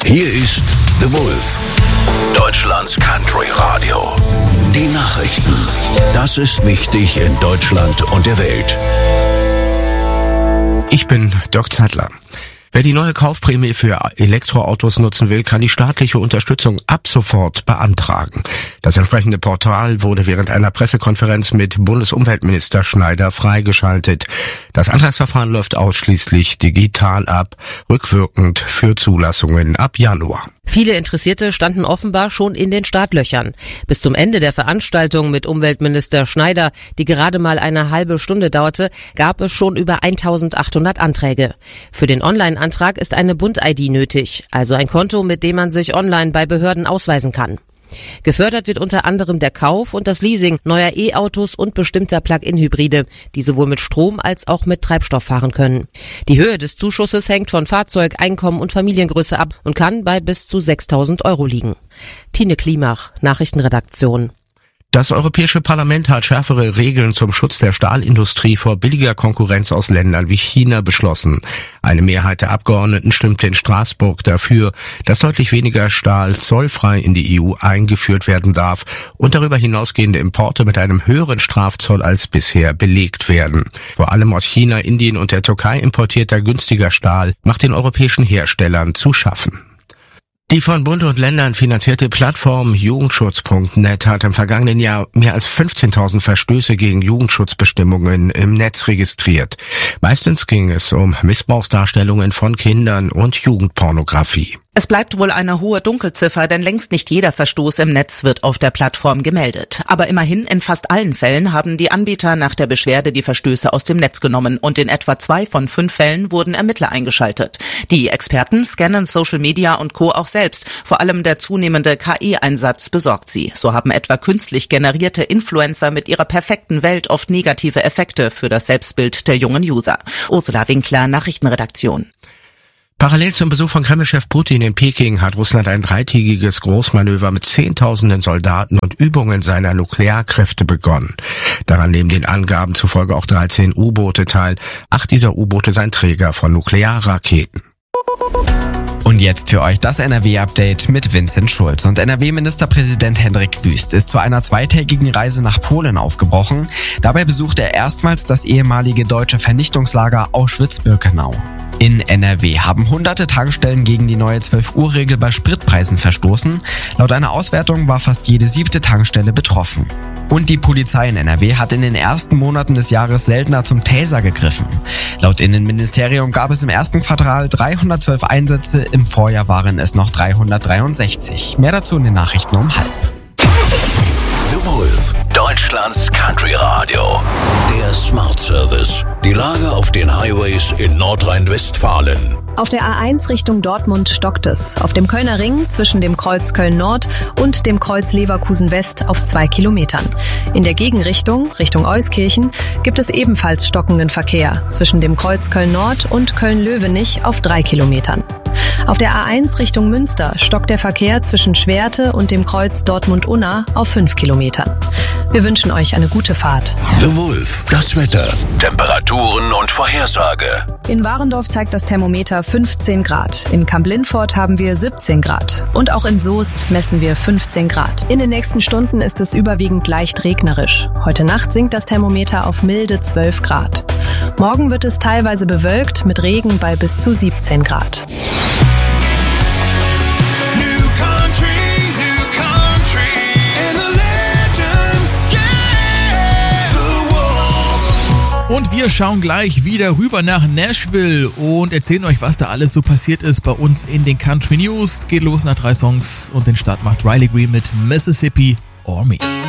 Hier ist The Wolf, Deutschlands Country Radio. Die Nachrichten. Das ist wichtig in Deutschland und der Welt. Ich bin Dirk Zeitler. Wer die neue Kaufprämie für Elektroautos nutzen will, kann die staatliche Unterstützung ab sofort beantragen. Das entsprechende Portal wurde während einer Pressekonferenz mit Bundesumweltminister Schneider freigeschaltet. Das Antragsverfahren läuft ausschließlich digital ab, rückwirkend für Zulassungen ab Januar. Viele Interessierte standen offenbar schon in den Startlöchern. Bis zum Ende der Veranstaltung mit Umweltminister Schneider, die gerade mal eine halbe Stunde dauerte, gab es schon über 1800 Anträge. Für den Online-Antrag ist eine Bund-ID nötig, also ein Konto, mit dem man sich online bei Behörden ausweisen kann. Gefördert wird unter anderem der Kauf und das Leasing neuer E-Autos und bestimmter Plug-in-Hybride, die sowohl mit Strom als auch mit Treibstoff fahren können. Die Höhe des Zuschusses hängt von Fahrzeug, Einkommen und Familiengröße ab und kann bei bis zu 6.000 € liegen. Tine Klimach, Nachrichtenredaktion. Das Europäische Parlament hat schärfere Regeln zum Schutz der Stahlindustrie vor billiger Konkurrenz aus Ländern wie China beschlossen. Eine Mehrheit der Abgeordneten stimmte in Straßburg dafür, dass deutlich weniger Stahl zollfrei in die EU eingeführt werden darf und darüber hinausgehende Importe mit einem höheren Strafzoll als bisher belegt werden. Vor allem aus China, Indien und der Türkei importierter günstiger Stahl macht den europäischen Herstellern zu schaffen. Die von Bund und Ländern finanzierte Plattform Jugendschutz.net hat im vergangenen Jahr mehr als 15.000 Verstöße gegen Jugendschutzbestimmungen im Netz registriert. Meistens ging es um Missbrauchsdarstellungen von Kindern und Jugendpornografie. Es bleibt wohl eine hohe Dunkelziffer, denn längst nicht jeder Verstoß im Netz wird auf der Plattform gemeldet. Aber immerhin in fast allen Fällen haben die Anbieter nach der Beschwerde die Verstöße aus dem Netz genommen und in etwa 2 von 5 Fällen wurden Ermittler eingeschaltet. Die Experten scannen Social Media und Co. auch selbst. Vor allem der zunehmende KI-Einsatz besorgt sie. So haben etwa künstlich generierte Influencer mit ihrer perfekten Welt oft negative Effekte für das Selbstbild der jungen User. Ursula Winkler, Nachrichtenredaktion. Parallel zum Besuch von Kremlchef Putin in Peking hat Russland ein 3-tägiges Großmanöver mit Zehntausenden Soldaten und Übungen seiner Nuklearkräfte begonnen. Daran nehmen den Angaben zufolge auch 13 U-Boote teil. 8 dieser U-Boote seien Träger von Nuklearraketen. Und jetzt für euch das NRW-Update mit Vincent Schulz. Und NRW-Ministerpräsident Hendrik Wüst ist zu einer 2-tägigen Reise nach Polen aufgebrochen. Dabei besucht er erstmals das ehemalige deutsche Vernichtungslager Auschwitz-Birkenau. In NRW haben hunderte Tankstellen gegen die neue 12-Uhr-Regel bei Spritpreisen verstoßen. Laut einer Auswertung war fast jede 7. Tankstelle betroffen. Und die Polizei in NRW hat in den ersten Monaten des Jahres seltener zum Taser gegriffen. Laut Innenministerium gab es im ersten Quartal 312 Einsätze, im Vorjahr waren es noch 363. Mehr dazu in den Nachrichten um 12:30. The Wolf, Deutschlands Country Radio. Der Smart Service. Die Lage auf den Highways in Nordrhein-Westfalen. Auf der A1 Richtung Dortmund stockt es. Auf dem Kölner Ring zwischen dem Kreuz Köln-Nord und dem Kreuz Leverkusen-West auf 2 Kilometern. In der Gegenrichtung, Richtung Euskirchen, gibt es ebenfalls stockenden Verkehr zwischen dem Kreuz Köln-Nord und Köln-Löwenich auf 3 Kilometern. Auf der A1 Richtung Münster stockt der Verkehr zwischen Schwerte und dem Kreuz Dortmund-Unna auf 5 Kilometern. Wir wünschen euch eine gute Fahrt. The Wolf, das Wetter, Temperaturen und Vorhersage. In Warendorf zeigt das Thermometer 15 Grad. In Kamp-Lindfort haben wir 17 Grad. Und auch in Soest messen wir 15 Grad. In den nächsten Stunden ist es überwiegend leicht regnerisch. Heute Nacht sinkt das Thermometer auf milde 12 Grad. Morgen wird es teilweise bewölkt mit Regen bei bis zu 17 Grad. Und wir schauen gleich wieder rüber nach Nashville und erzählen euch, was da alles so passiert ist bei uns in den Country News. Geht los nach 3 Songs und den Start macht Riley Green mit Mississippi or Me.